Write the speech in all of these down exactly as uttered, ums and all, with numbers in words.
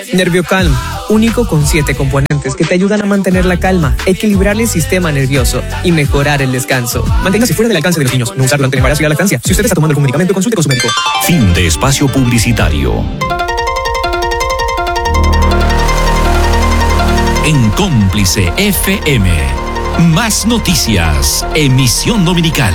NervioCalm, único con siete componentes que te ayudan a mantener la calma, equilibrar el sistema nervioso y mejorar el descanso. Manténgase fuera del alcance de los niños. No usarlo ante el embarazo y la lactancia. Si usted está tomando algún medicamento, consulte con su médico. Fin de espacio publicitario. En Cómplice F M. Más noticias. Emisión dominical.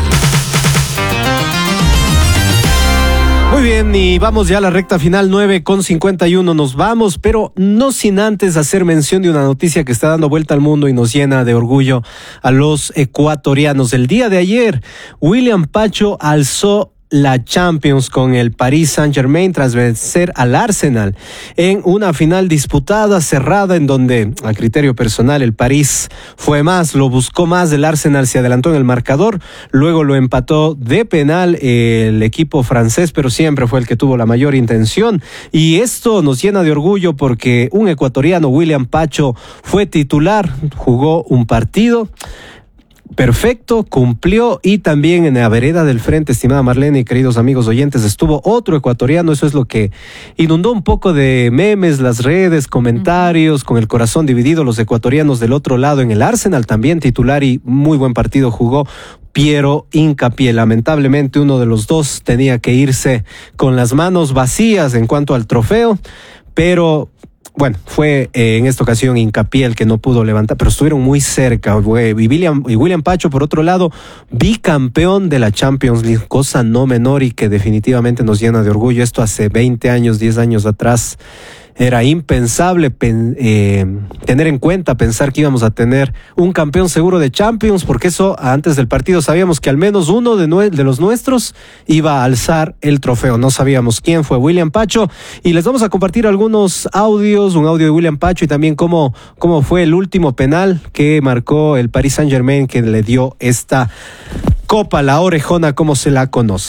Muy bien, y vamos ya a la recta final, nueve con cincuenta y uno, nos vamos, pero no sin antes hacer mención de una noticia que está dando vuelta al mundo y nos llena de orgullo a los ecuatorianos. El día de ayer, William Pacho alzó la Champions con el Paris Saint-Germain tras vencer al Arsenal en una final disputada, cerrada, en donde, a criterio personal, el París fue más, lo buscó más, el Arsenal se adelantó en el marcador, luego lo empató de penal el equipo francés, pero siempre fue el que tuvo la mayor intención, y esto nos llena de orgullo porque un ecuatoriano, William Pacho, fue titular, jugó un partido perfecto, cumplió, y también en la vereda del frente, estimada Marlene y queridos amigos oyentes, estuvo otro ecuatoriano. Eso es lo que inundó un poco de memes, las redes, comentarios, con el corazón dividido, los ecuatorianos del otro lado. En el Arsenal también titular y muy buen partido jugó Piero Hincapié. Lamentablemente uno de los dos tenía que irse con las manos vacías en cuanto al trofeo, pero bueno, fue eh, en esta ocasión Hincapié el que no pudo levantar, pero estuvieron muy cerca. Y William, y William Pacho, por otro lado, bicampeón de la Champions League, cosa no menor y que definitivamente nos llena de orgullo. Esto hace veinte años, diez años atrás, era impensable pen, eh, tener en cuenta, pensar que íbamos a tener un campeón seguro de Champions, porque eso antes del partido sabíamos que al menos uno de, nue- de los nuestros iba a alzar el trofeo. No sabíamos quién fue William Pacho, y les vamos a compartir algunos audios, un audio de William Pacho y también cómo, cómo fue el último penal que marcó el Paris Saint-Germain, que le dio esta copa, la orejona, como se la conoce.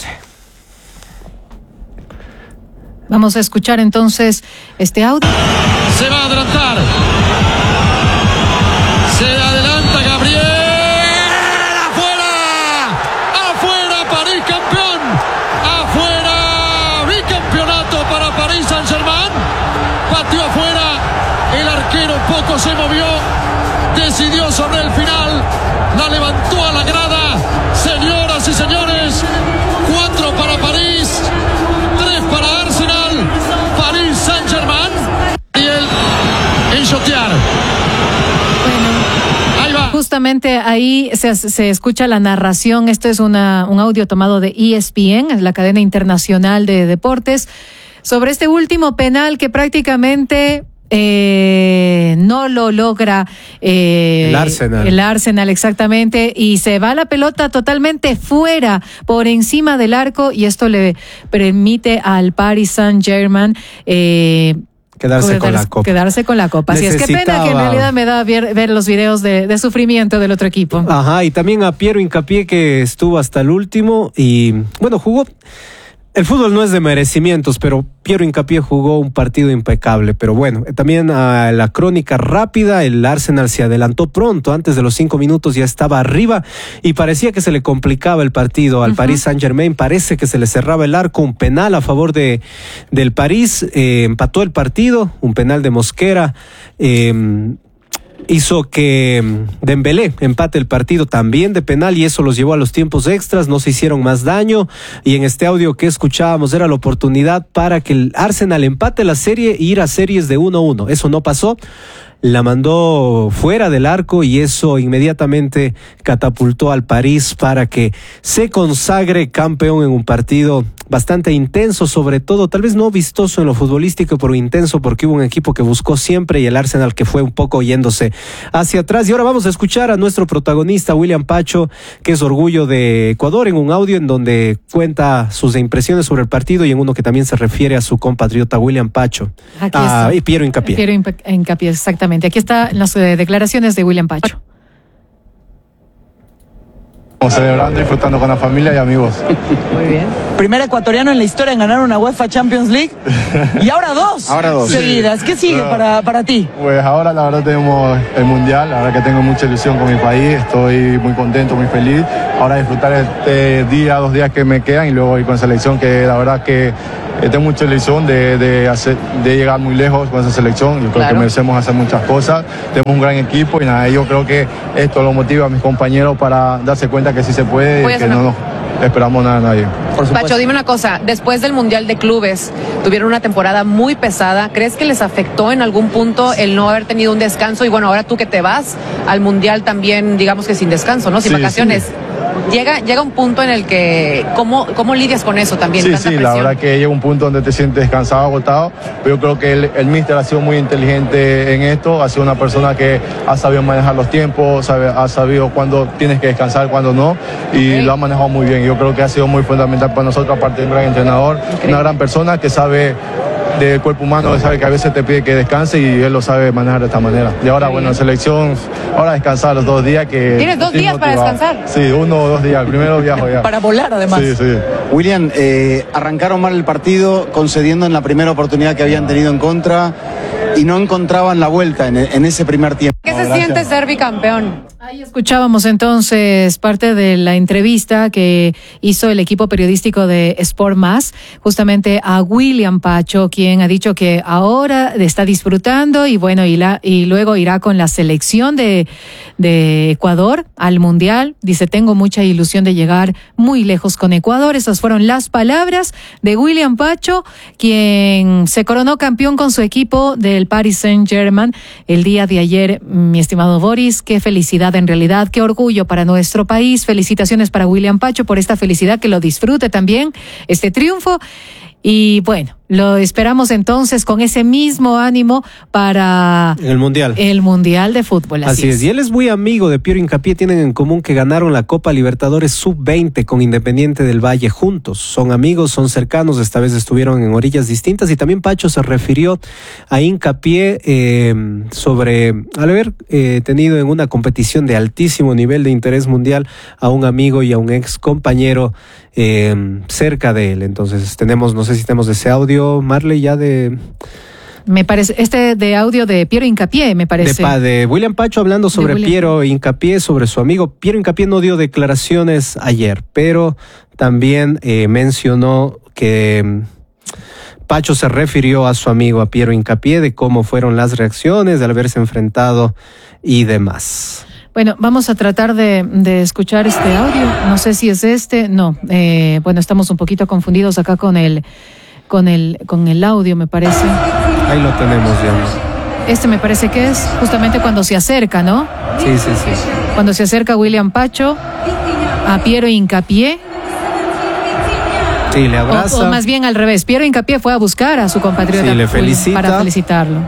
Vamos a escuchar entonces este audio. Se va a adelantar. Se adelanta Gabriel. ¡Afuera! ¡Afuera, París campeón! ¡Afuera! Bicampeonato para París Saint-Germain. Pateó afuera. El arquero poco se movió. Decidió sobre el final. La levantó a la grada. Señoras y señores, cuatro para París, tres para Arsenal. París Saint-Germain y el enchotear. Bueno, ahí va. Justamente ahí se, se escucha la narración. Esto es una, un audio tomado de E S P N, la cadena internacional de deportes, sobre este último penal que prácticamente Eh, no lo logra eh, el Arsenal. el Arsenal, exactamente, y se va la pelota totalmente fuera, por encima del arco, y esto le permite al Paris Saint-Germain eh, Quedarse con la copa. Quedarse con la copa. Así es, qué pena que en realidad me da ver, ver los videos de, de sufrimiento del otro equipo. Ajá, y también a Piero Hincapié, que estuvo hasta el último y, bueno, jugó. El fútbol no es de merecimientos, pero Piero Hincapié jugó un partido impecable. Pero bueno, también a la crónica rápida, el Arsenal se adelantó pronto, antes de los cinco minutos ya estaba arriba y parecía que se le complicaba el partido al uh-huh. Paris Saint-Germain, parece que se le cerraba el arco, un penal a favor de del París, eh, empató el partido, un penal de Mosquera, eh, hizo que Dembélé empate el partido también de penal, y eso los llevó a los tiempos extras, no se hicieron más daño, y en este audio que escuchábamos era la oportunidad para que el Arsenal empate la serie e ir a series de uno a uno. Eso no pasó, la mandó fuera del arco, y eso inmediatamente catapultó al París para que se consagre campeón en un partido bastante intenso, sobre todo, tal vez no vistoso en lo futbolístico, pero intenso, porque hubo un equipo que buscó siempre y el Arsenal que fue un poco yéndose hacia atrás. Y ahora vamos a escuchar a nuestro protagonista, William Pacho, que es orgullo de Ecuador, en un audio en donde cuenta sus impresiones sobre el partido y en uno que también se refiere a su compatriota William Pacho. Aquí ah, y Piero Hincapié. Piero Hincapié, exactamente. Aquí están las eh, declaraciones de William Pacho. Celebrando y disfrutando con la familia y amigos. Muy bien. Primer ecuatoriano en la historia en ganar una UEFA Champions League. Y ahora dos. Ahora dos. Seguidas. ¿Qué sigue no. para, para ti? Pues ahora la verdad tenemos el Mundial. La verdad que tengo mucha ilusión con mi país. Estoy muy contento, muy feliz. Ahora disfrutar este día, dos días que me quedan y luego ir con selección, que la verdad que eh, tengo mucha ilusión de, de, hacer, de llegar muy lejos con esa selección. Yo creo Claro. que merecemos hacer muchas cosas, tenemos un gran equipo y nada, yo creo que esto lo motiva a mis compañeros para darse cuenta que sí se puede Voy y a que hacer no una- nos esperamos nada a nadie. Por supuesto. Pacho, dime una cosa, después del Mundial de Clubes, tuvieron una temporada muy pesada, ¿crees que les afectó en algún punto el no haber tenido un descanso? Y bueno, ahora tú que te vas al Mundial también, digamos que sin descanso, ¿no? Sin Sí, vacaciones. sí. Llega, llega un punto en el que, ¿cómo, cómo lidias con eso también? Sí, tanta sí, la presión? verdad que llega un punto donde te sientes cansado, agotado, pero yo creo que el, el míster ha sido muy inteligente en esto, ha sido una persona que ha sabido manejar los tiempos, sabe, ha sabido cuándo tienes que descansar, cuándo no, y Ok. lo ha manejado muy bien. Yo creo que ha sido muy fundamental para nosotros, aparte de un gran entrenador, Increíble. una gran persona que sabe del cuerpo humano, sabe que a veces te pide que descanse y él lo sabe manejar de esta manera. Y ahora, Qué bueno, bien. en selección, ahora descansar los dos días que... ¿Tienes dos estoy días para motivado. descansar? Sí, uno o dos días, el primero viajo ya. Para volar, además. Sí, sí. William, eh, arrancaron mal el partido, concediendo en la primera oportunidad que habían tenido en contra y no encontraban la vuelta en, en ese primer tiempo. ¿Qué se gracias. siente ser bicampeón? Ahí escuchábamos entonces parte de la entrevista que hizo el equipo periodístico de Sport Más, justamente a William Pacho, quien ha dicho que ahora está disfrutando y bueno, y, la, y luego irá con la selección de, de Ecuador al Mundial. Dice, tengo mucha ilusión de llegar muy lejos con Ecuador. Esas fueron las palabras de William Pacho, quien se coronó campeón con su equipo del Paris Saint-Germain el día de ayer. Mi estimado Boris, qué felicidad en realidad, qué orgullo para nuestro país. Felicitaciones para William Pacho por esta felicidad, que lo disfrute también, este triunfo. Y bueno, lo esperamos entonces con ese mismo ánimo para En el Mundial. el Mundial de Fútbol. Así, Así es. Y él es muy amigo de Piero Hincapié. Tienen en común que ganaron la Copa Libertadores sub veinte con Independiente del Valle juntos. Son amigos, son cercanos. Esta vez estuvieron en orillas distintas. Y también Pacho se refirió a Hincapié eh, sobre al haber eh, tenido en una competición de altísimo nivel de interés mundial a un amigo y a un ex compañero eh, cerca de él. Entonces tenemos, no sé si tenemos ese audio, Marley, ya de... Me parece, este de audio de Piero Hincapié, me De, parece. pa- de William Pacho hablando sobre William. Piero Hincapié, sobre su amigo. Piero Hincapié no dio declaraciones ayer, pero también eh, mencionó que mm, Pacho se refirió a su amigo, a Piero Hincapié, de cómo fueron las reacciones, de haberse enfrentado y demás. Bueno, vamos a tratar de, de escuchar este audio. No sé si es este. No, eh, bueno, estamos un poquito confundidos acá con el, con el, con el audio, me parece. Ahí lo tenemos ya. Este me parece que es justamente cuando se acerca, ¿no? Sí, sí, sí. Cuando se acerca William Pacho a Piero Hincapié. Sí, le O, abraza. o más bien al revés. Piero Hincapié fue a buscar a su compatriota Sí, le William felicita. para felicitarlo.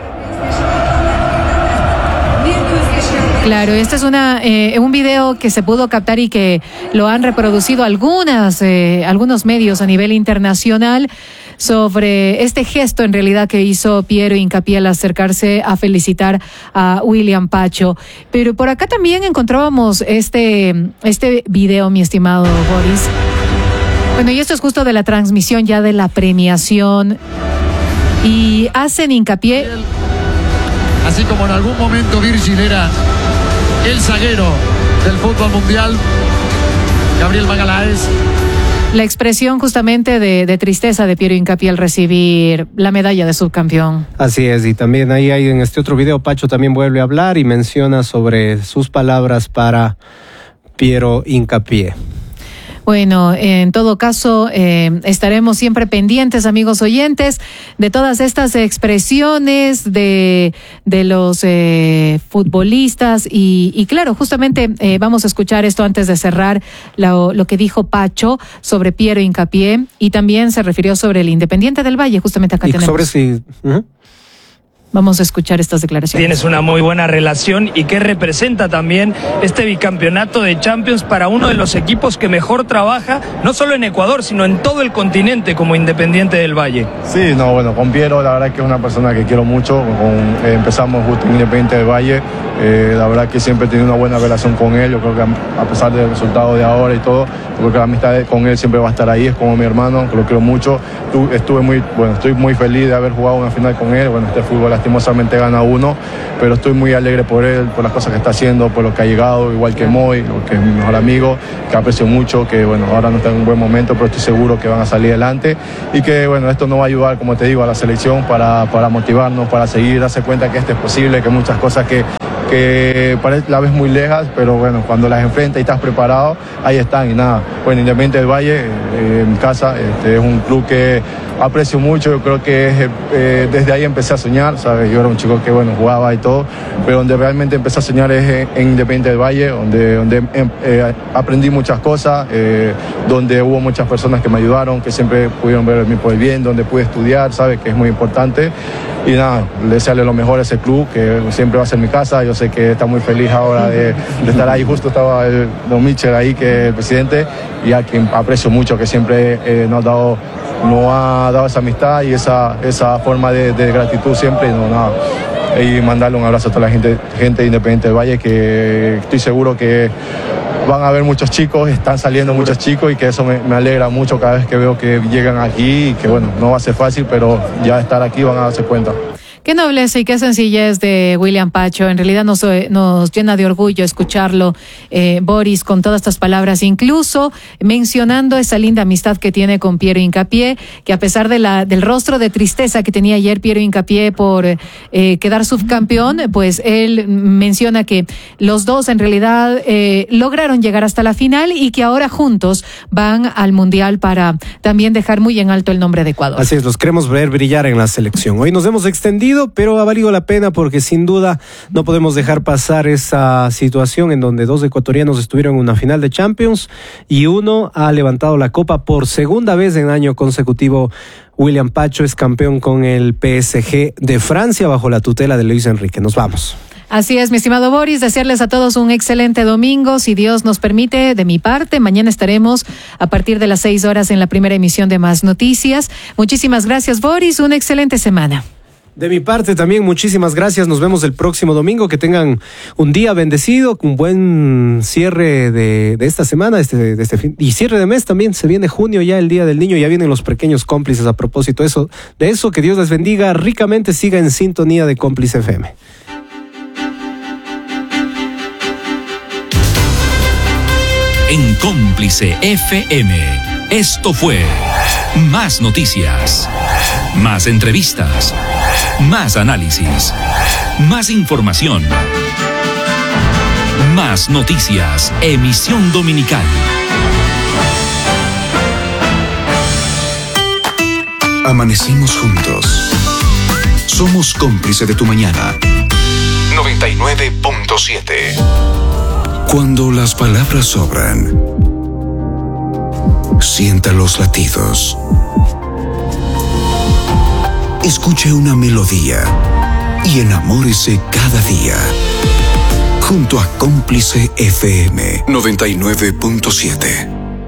Claro, este es una eh, un video que se pudo captar y que lo han reproducido algunas eh, algunos medios a nivel internacional sobre este gesto en realidad que hizo Piero Hincapié al acercarse a felicitar a William Pacho. Pero por acá también encontrábamos este este video, mi estimado Boris. Bueno, y esto es justo de la transmisión ya de la premiación y hacen hincapié. Así como en algún momento Virgil era el zaguero del fútbol mundial, Gabriel Magaláes. La expresión justamente de, de tristeza de Piero Hincapié al recibir la medalla de subcampeón. Así es, y también ahí hay en este otro video, Pacho también vuelve a hablar y menciona sobre sus palabras para Piero Hincapié. Bueno, en todo caso, eh, estaremos siempre pendientes, amigos oyentes, de todas estas expresiones de, de los eh, futbolistas y, y claro, justamente eh, vamos a escuchar esto antes de cerrar lo, lo que dijo Pacho sobre Piero Hincapié y también se refirió sobre el Independiente del Valle, justamente acá Y tenemos. sobre si... ¿uh? Vamos a escuchar estas declaraciones. Tienes una muy buena relación y qué representa también este bicampeonato de Champions para uno de los equipos que mejor trabaja, no solo en Ecuador, sino en todo el continente como Independiente del Valle. Sí, no, bueno, con Piero la verdad que es una persona que quiero mucho. Con, eh, empezamos justo en Independiente del Valle. Eh, la verdad que siempre he tenido una buena relación con él. Yo creo que a, a pesar del resultado de ahora y todo, yo creo que la amistad con él siempre va a estar ahí. Es como mi hermano, que lo quiero mucho. Tu, estuve muy, bueno, estoy muy feliz de haber jugado una final con él. Bueno, este fútbol lastimosamente gana uno, pero estoy muy alegre por él, por las cosas que está haciendo, por lo que ha llegado, igual que Moy, que es mi mejor amigo, que aprecio mucho, que bueno, ahora no está en un buen momento, pero estoy seguro que van a salir adelante y que bueno, esto nos va a ayudar, como te digo, a la selección para, para motivarnos, para seguir, darse cuenta que esto es posible, que muchas cosas que que parece la ves muy lejas, pero bueno, cuando las enfrentas y estás preparado, ahí están y nada. Bueno, Independiente del Valle, eh, en casa, este, es un club que aprecio mucho, yo creo que eh, desde ahí empecé a soñar, ¿sabes? Yo era un chico que, bueno, jugaba y todo, pero donde realmente empecé a soñar es en, en Independiente del Valle, donde, donde eh, aprendí muchas cosas, eh, donde hubo muchas personas que me ayudaron, que siempre pudieron ver mi por el bien, donde pude estudiar, ¿sabes? Que es muy importante. Y nada, desearle lo mejor a ese club, que siempre va a ser mi casa. Yo sé que está muy feliz ahora de, de estar ahí. Justo estaba el don Michel ahí, que es el presidente, y a quien aprecio mucho, que siempre eh, nos ha dado, nos ha dado esa amistad y esa, esa forma de, de gratitud siempre. Y, no, nada, y mandarle un abrazo a toda la gente, gente de Independiente del Valle, que estoy seguro que van a haber muchos chicos, están saliendo muchos chicos y que eso me, me alegra mucho cada vez que veo que llegan aquí y que bueno, no va a ser fácil, pero ya estar aquí van a darse cuenta. Qué nobleza y qué sencillez de William Pacho. En realidad nos, nos llena de orgullo escucharlo, eh, Boris, con todas estas palabras, incluso mencionando esa linda amistad que tiene con Piero Hincapié, que a pesar de la, del rostro de tristeza que tenía ayer Piero Hincapié por eh, quedar subcampeón, pues él menciona que los dos en realidad eh, lograron llegar hasta la final y que ahora juntos van al Mundial para también dejar muy en alto el nombre de Ecuador. Así es, los queremos ver brillar en la selección. Hoy nos hemos extendido, pero ha valido la pena porque sin duda no podemos dejar pasar esa situación en donde dos ecuatorianos estuvieron en una final de Champions y uno ha levantado la copa por segunda vez en año consecutivo. William Pacho es campeón con el P S G de Francia bajo la tutela de Luis Enrique. Nos vamos. Así es, mi estimado Boris, desearles a todos un excelente domingo. Si Dios nos permite, de mi parte, mañana estaremos a partir de las seis horas en la primera emisión de Más Noticias. Muchísimas gracias, Boris. Una excelente semana. De mi parte también, muchísimas gracias. Nos vemos el próximo domingo. Que tengan un día bendecido, un buen cierre de, de esta semana este, de este fin, y cierre de mes también. Se viene junio ya, el Día del Niño, ya vienen los pequeños cómplices. A propósito de eso, de eso, que Dios les bendiga ricamente. Siga en sintonía de Cómplice F M. En Cómplice F M, esto fue Más Noticias, más entrevistas, más análisis, más información. Más Noticias, emisión dominical. Amanecimos juntos. Somos cómplice de tu mañana. noventa y nueve punto siete. Cuando las palabras sobran, sienta los latidos. Escuche una melodía y enamórese cada día. Junto a Cómplice F M noventa y nueve punto siete.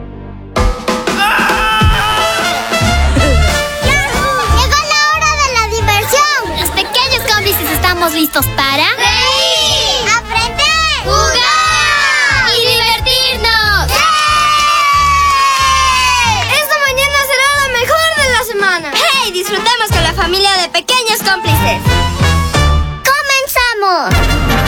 ¿Listos para? ¡Reír! ¡Aprender! ¡Jugar! ¡Y divertirnos! ¡Sí! Esta mañana será la mejor de la semana. ¡Hey! Disfrutamos con la familia de Pequeños Cómplices.